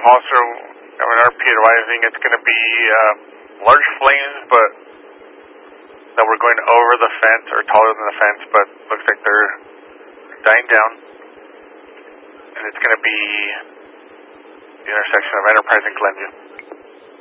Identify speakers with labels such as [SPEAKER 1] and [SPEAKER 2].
[SPEAKER 1] also, MNRP advising it's going to be large flames, but that we're going over the fence or taller than the fence, but looks like they're dying down. And it's going to be the intersection of Enterprise and Glenview.